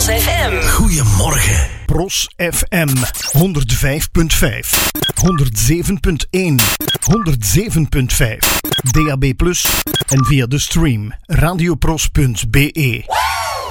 FM. Goedemorgen. Pros FM 105.5, 107.1, 107.5, DAB+ en via de stream radiopros.be.